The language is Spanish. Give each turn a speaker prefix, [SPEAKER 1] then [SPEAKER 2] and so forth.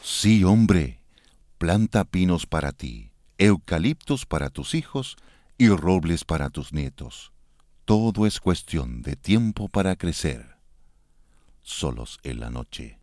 [SPEAKER 1] Sí, hombre, planta pinos para ti, eucaliptos para tus hijos y robles para tus nietos. Todo es cuestión de tiempo para crecer. Solos en la noche.